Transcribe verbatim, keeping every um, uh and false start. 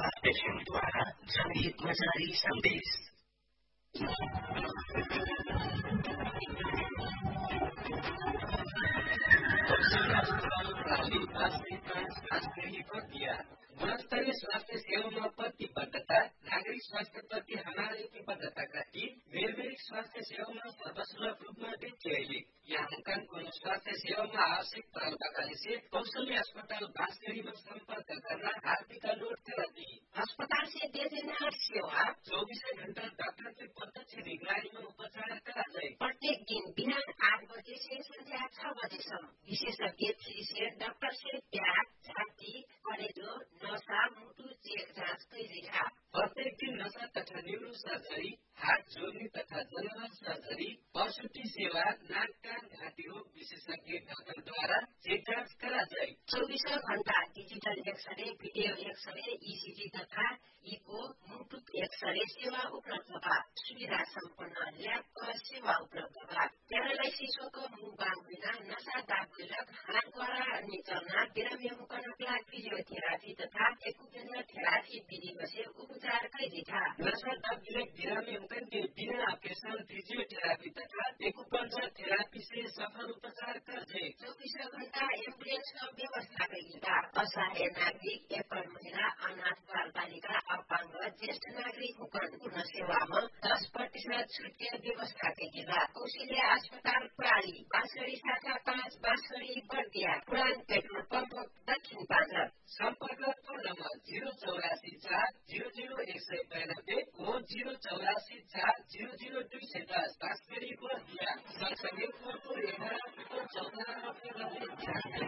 एफएमद्वारा जनहितमा जारी सन्देश। गुणस्तरीय स्वास्थ्य सेवामा प्रतिबद्धता, नागरिक स्वास्थ्य प्रति हमारी प्रतिबद्धता की बेरबेरिक स्वास्थ्य सेवामा सर्वसुलभ रूपमा देखिए यहाँ कोनो स्वास्थ्य सेवामा आवश्यक तरलताकाले से कौशल्य अस्पताल बाँसगढीमा सम्पर्क करना हार्दिक अनुरोध थेरापी। अस्पताल से देनदार सेवा चौबीसों घंटा डॉक्टर के प्रत्यक्ष निगरानी में उपचार करा जाए। प्रत्येक दिन बिहान आठ बजे से संध्या छह बजेसम्म विशेषज्ञ से डॉक्टर से प्याज, छाती, कलेजो, नसा, मुटु चेक जाँच कइरेका। प्रत्येक दिन नशा तथा न्यूरो सर्जरी, हात जोड्ने तथा जनरल सर्जरी, प्रसूति सेवा, नाक कान घाँटी रोग विशेषज्ञ डाक्टरद्वारा चेक जाँच करा जाए। चौबीसों घंटा digital x-ray, video x-ray, ECG तथा इको, मुटु एक्सरे सेवा उपलब्ध बा। सुविधा सम्पन्न ल्याब सेवा उपलब्ध बा। प्यारालाइसिसको मुख बाङ्गिना, नशा दाबुलक, हातद्वारा निचल्ना, बिरामी मुकनकला फिजियोथेरापी तथा एक्युपेन्सर थेरापी विधिमा से उपचार कइरेका। नशा दाबुलक बिरामी मुकनके बिना ऑपरेशन फिजियोथेरापी तथा एक्युपेन्सर थेरापी से सफल उपचार करछे। चौबीसों घंटा एम्बुलेंस का व्यवस्था कइरेका। असहाय नागरिक, एकल महिला, अनाथ बाल बालिका, अपाङ्ग, ज्येष्ठ नागरिक मुकन पूर्ण सेवामा दस प्रतिशत छुट के व्यवस्था कइरेका। कौशल्य अस्पताल प्राली, बाँसगढी शाखा पाँच, बाँसगढी बर्दिया, पुरान पेट्रोल पम्प, दक्षिण पाँचर। सम्पर्क फोन नम्बर जीरो चौरासी